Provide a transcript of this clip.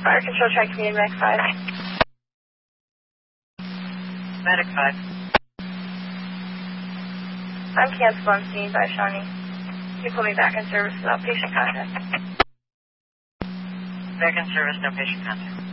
Fire control, try community Medic 5. Medic 5. I'm canceled on scene by Shawnee. Can you pull me back in service without patient contact? Back in service, no patient contact.